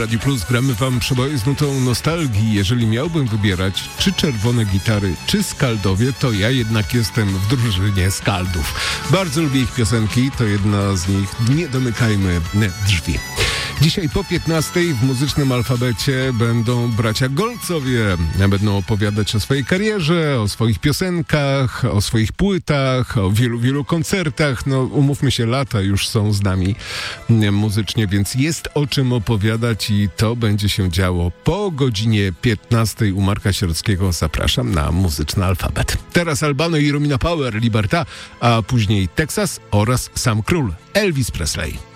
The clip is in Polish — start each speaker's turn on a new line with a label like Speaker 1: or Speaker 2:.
Speaker 1: Radiu Plus gramy wam przeboje z nutą nostalgii. Jeżeli miałbym wybierać, czy czerwone gitary, czy Skaldowie, to ja jednak jestem w drużynie Skaldów. Bardzo lubię ich piosenki, to jedna z nich. Nie domykajmy drzwi. Dzisiaj po 15:00 w muzycznym alfabecie będą bracia Golcowie. Będą opowiadać o swojej karierze, o swoich piosenkach, o swoich płytach, o wielu koncertach. No umówmy się, lata już są z nami muzycznie, więc jest o czym opowiadać i to będzie się działo po godzinie 15:00 u Marka Sierockiego. Zapraszam na muzyczny alfabet. Teraz Albano i Romina Power, Liberta, a później Texas oraz Sam Król, Elvis Presley.